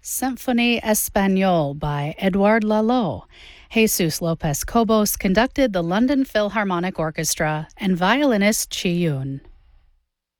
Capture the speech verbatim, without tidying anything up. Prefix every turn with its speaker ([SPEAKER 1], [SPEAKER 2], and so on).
[SPEAKER 1] Symphonie Espagnole by Edouard Lalo. Jesus Lopez Cobos conducted the London Philharmonic Orchestra and violinist Chi Yun.